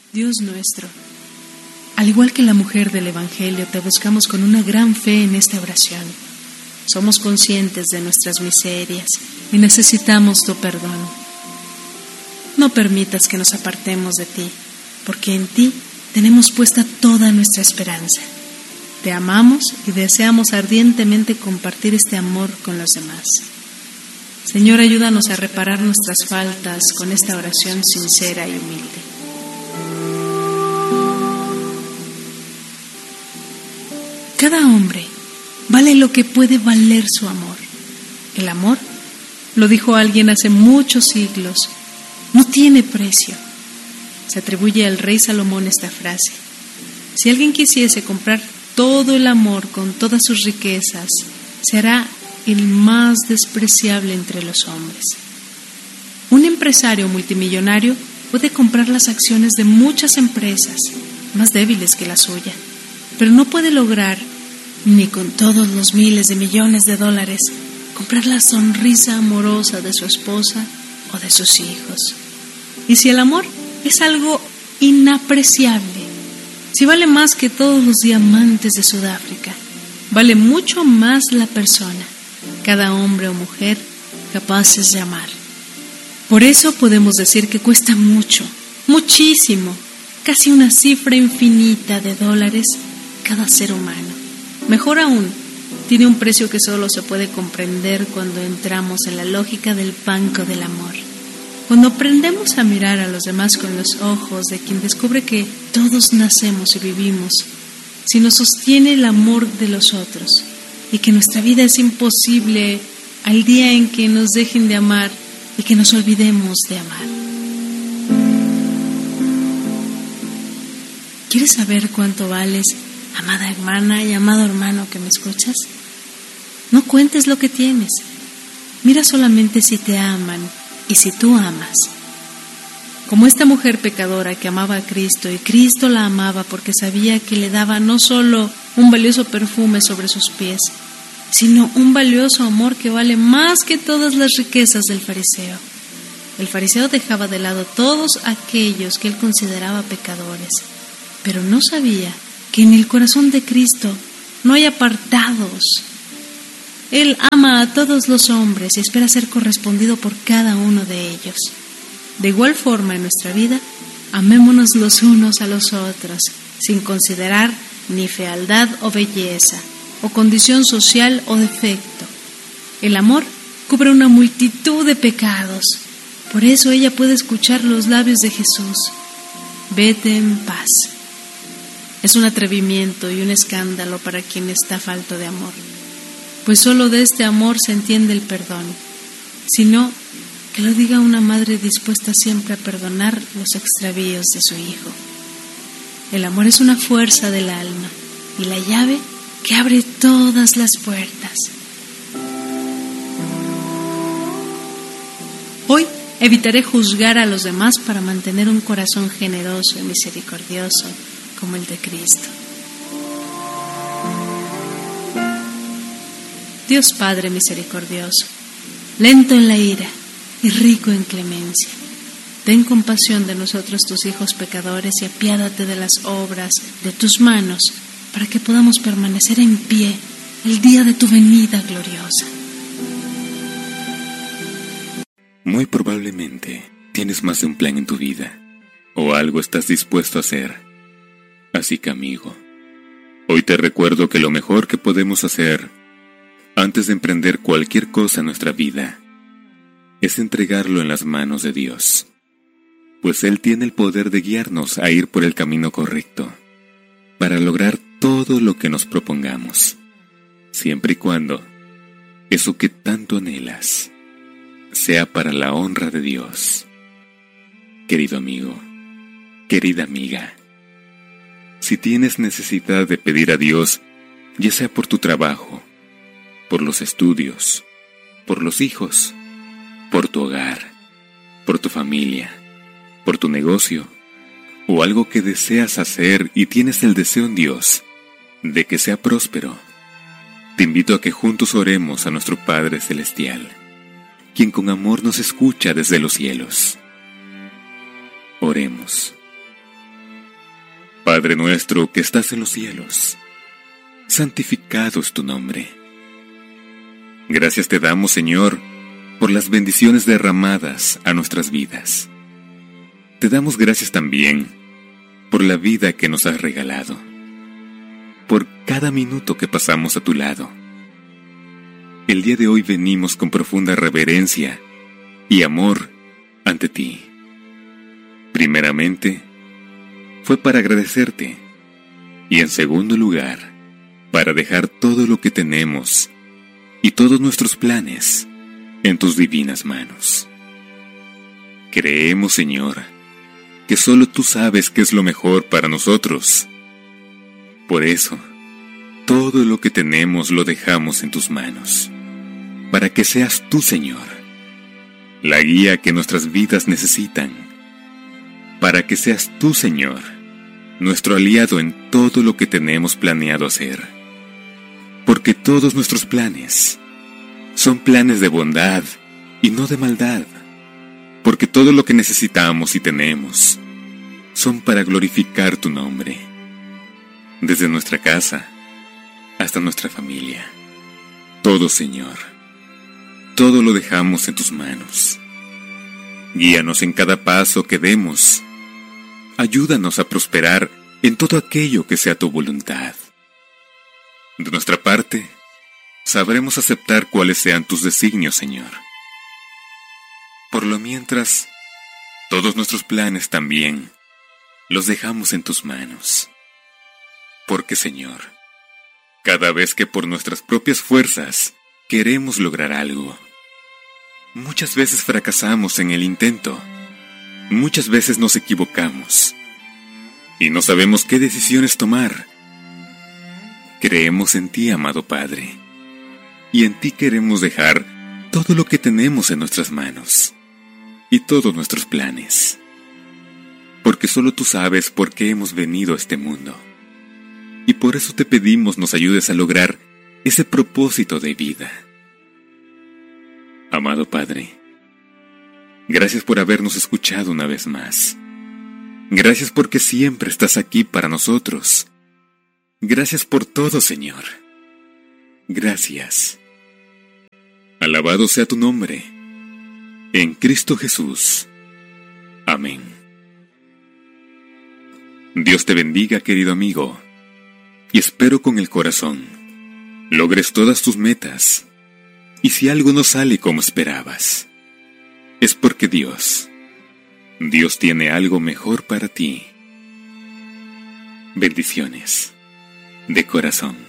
Dios nuestro, al igual que la mujer del Evangelio, te buscamos con una gran fe en esta oración. Somos conscientes de nuestras miserias y necesitamos tu perdón. No permitas que nos apartemos de ti, porque en ti tenemos puesta toda nuestra esperanza. Te amamos y deseamos ardientemente compartir este amor con los demás. Señor, ayúdanos a reparar nuestras faltas con esta oración sincera y humilde. Cada hombre vale lo que puede valer su amor. El amor, lo dijo alguien hace muchos siglos, no tiene precio. Se atribuye al rey Salomón esta frase: si alguien quisiese comprar todo el amor con todas sus riquezas, será el más despreciable entre los hombres. Un empresario multimillonario puede comprar las acciones de muchas empresas más débiles que la suya, pero no puede lograr, ni con todos los miles de millones de dólares, comprar la sonrisa amorosa de su esposa o de sus hijos. Y si el amor es algo inapreciable, si vale más que todos los diamantes de Sudáfrica, vale mucho más la persona, cada hombre o mujer capaces de amar. Por eso podemos decir que cuesta mucho, muchísimo, casi una cifra infinita de dólares cada ser humano. Mejor aún, tiene un precio que solo se puede comprender cuando entramos en la lógica del banco del amor. Cuando aprendemos a mirar a los demás con los ojos de quien descubre que todos nacemos y vivimos, si nos sostiene el amor de los otros y que nuestra vida es imposible al día en que nos dejen de amar y que nos olvidemos de amar. ¿Quieres saber cuánto vales, amada hermana y amado hermano que me escuchas? No cuentes lo que tienes. Mira solamente si te aman y si tú amas. Como esta mujer pecadora que amaba a Cristo, y Cristo la amaba porque sabía que le daba no solo un valioso perfume sobre sus pies, sino un valioso amor que vale más que todas las riquezas del fariseo. El fariseo dejaba de lado todos aquellos que él consideraba pecadores, pero no sabía que en el corazón de Cristo no hay apartados. Él ama a todos los hombres y espera ser correspondido por cada uno de ellos. De igual forma, en nuestra vida, amémonos los unos a los otros, sin considerar ni fealdad o belleza, o condición social o defecto. El amor cubre una multitud de pecados. Por eso ella puede escuchar los labios de Jesús: vete en paz. Es un atrevimiento y un escándalo para quien está falto de amor, pues solo de este amor se entiende el perdón. Si no, que lo diga una madre dispuesta siempre a perdonar los extravíos de su hijo. El amor es una fuerza del alma y la llave que abre todas las puertas. Hoy evitaré juzgar a los demás para mantener un corazón generoso y misericordioso como el de Cristo. Dios Padre misericordioso, lento en la ira y rico en clemencia, ten compasión de nosotros tus hijos pecadores y apiádate de las obras de tus manos para que podamos permanecer en pie el día de tu venida gloriosa. Muy probablemente tienes más de un plan en tu vida, o algo estás dispuesto a hacer. Así que, amigo, hoy te recuerdo que lo mejor que podemos hacer antes de emprender cualquier cosa en nuestra vida es entregarlo en las manos de Dios, pues Él tiene el poder de guiarnos a ir por el camino correcto para lograr todo lo que nos propongamos, siempre y cuando eso que tanto anhelas sea para la honra de Dios. Querido amigo, querida amiga, si tienes necesidad de pedir a Dios, ya sea por tu trabajo, por los estudios, por los hijos, por tu hogar, por tu familia, por tu negocio, o algo que deseas hacer y tienes el deseo en Dios de que sea próspero, te invito a que juntos oremos a nuestro Padre Celestial, quien con amor nos escucha desde los cielos. Oremos. Padre nuestro que estás en los cielos, santificado es tu nombre. Gracias te damos, Señor, por las bendiciones derramadas a nuestras vidas. Te damos gracias también por la vida que nos has regalado, por cada minuto que pasamos a tu lado. El día de hoy venimos con profunda reverencia y amor ante ti. Primeramente, fue para agradecerte, y en segundo lugar, para dejar todo lo que tenemos y todos nuestros planes en tus divinas manos. Creemos, Señor, que solo tú sabes qué es lo mejor para nosotros. Por eso, todo lo que tenemos lo dejamos en tus manos, para que seas tú, Señor, la guía que nuestras vidas necesitan, para que seas tú, Señor, nuestro aliado en todo lo que tenemos planeado hacer. Porque todos nuestros planes son planes de bondad y no de maldad. Porque todo lo que necesitamos y tenemos son para glorificar tu nombre. Desde nuestra casa hasta nuestra familia. Todo, Señor, todo lo dejamos en tus manos. Guíanos en cada paso que demos. Ayúdanos a prosperar en todo aquello que sea tu voluntad. De nuestra parte, sabremos aceptar cuáles sean tus designios, Señor. Por lo mientras, todos nuestros planes también los dejamos en tus manos. Porque, Señor, cada vez que por nuestras propias fuerzas queremos lograr algo, muchas veces fracasamos en el intento. Muchas veces nos equivocamos y no sabemos qué decisiones tomar. Creemos en ti, amado Padre, y en ti queremos dejar todo lo que tenemos en nuestras manos y todos nuestros planes, porque solo tú sabes por qué hemos venido a este mundo, y por eso te pedimos nos ayudes a lograr ese propósito de vida. Amado Padre, gracias por habernos escuchado una vez más. Gracias porque siempre estás aquí para nosotros. Gracias por todo, Señor. Gracias. Alabado sea tu nombre. En Cristo Jesús. Amén. Dios te bendiga, querido amigo, y espero con el corazón logres todas tus metas, y si algo no sale como esperabas, es porque Dios tiene algo mejor para ti. Bendiciones de corazón.